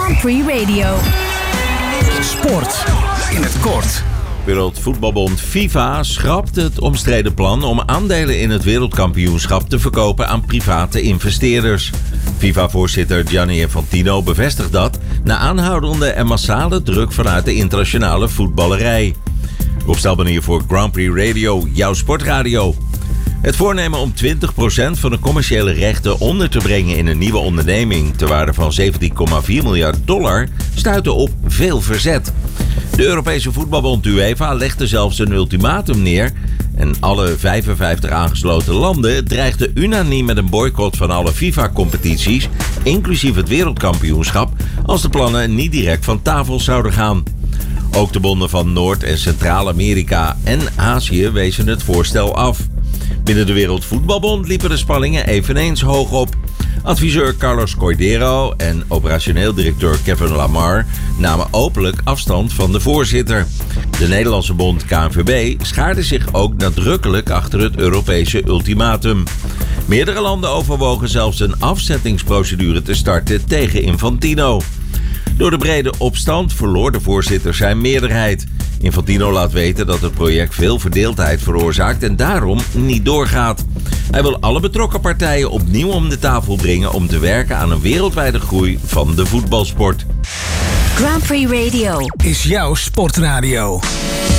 Grand Prix Radio. Sport in het kort. Wereldvoetbalbond FIFA schrapt het omstreden plan om aandelen in het wereldkampioenschap te verkopen aan private investeerders. FIFA-voorzitter Gianni Infantino bevestigt dat na aanhoudende en massale druk vanuit de internationale voetballerij. Rob Stelman hier voor Grand Prix Radio, jouw sportradio. Het voornemen om 20% van de commerciële rechten onder te brengen in een nieuwe onderneming ter waarde van $17,4 miljard stuitte op veel verzet. De Europese voetbalbond UEFA legde zelfs een ultimatum neer en alle 55 aangesloten landen dreigden unaniem met een boycott van alle FIFA-competities, inclusief het wereldkampioenschap, als de plannen niet direct van tafel zouden gaan. Ook de bonden van Noord- en Centraal-Amerika en Azië wezen het voorstel af. Binnen de Wereldvoetbalbond liepen de spanningen eveneens hoog op. Adviseur Carlos Cordeiro en operationeel directeur Kevin Lamar namen openlijk afstand van de voorzitter. De Nederlandse bond KNVB schaarde zich ook nadrukkelijk achter het Europese ultimatum. Meerdere landen overwogen zelfs een afzettingsprocedure te starten tegen Infantino. Door de brede opstand verloor de voorzitter zijn meerderheid. Infantino laat weten dat het project veel verdeeldheid veroorzaakt en daarom niet doorgaat. Hij wil alle betrokken partijen opnieuw om de tafel brengen om te werken aan een wereldwijde groei van de voetbalsport. Grand Prix Radio Is jouw sportradio.